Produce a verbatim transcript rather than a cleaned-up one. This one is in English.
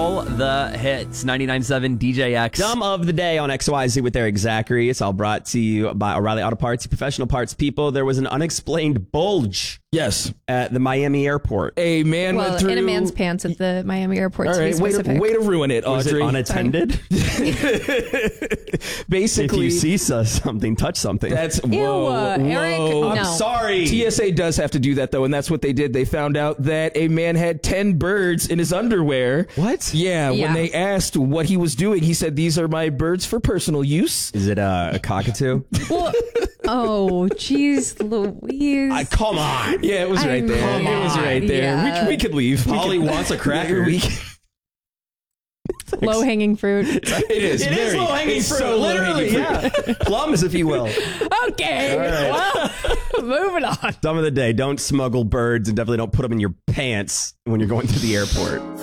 All the hits. ninety-nine point seven D J X. Dumb of the day on X Y Z with Eric Zachary. It's all brought to you by O'Reilly Auto Parts, professional parts people. There was an unexplained bulge. Yes. At the Miami airport. A man well, went through... in a man's pants at the Miami airport, all to right, be way specific. to, way to ruin it, Audrey. Was it unattended? Basically... If you see something, touch something. That's... Whoa, Ew, uh, whoa. Eric, I'm no. sorry. T S A does have to do that, though, and that's what they did. They found out that a man had ten birds in his underwear. What? Yeah, Yeah. when they asked what he was doing, he said, these are my birds for personal use. Is it uh, a cockatoo? Well, oh, jeez, Louise. I, come on. Yeah, it was right I'm- there. Come It was on. right there. Yeah. We, we could leave. We Polly could- wants a cracker. We- Low hanging fruit. It is. It is very- low-hanging it's fruit. so Literally, low-hanging fruit. yeah. Plums, if you will. Okay. All Well, moving on. Dumb of the day. Don't smuggle birds and definitely don't put them in your pants when you're going to the airport.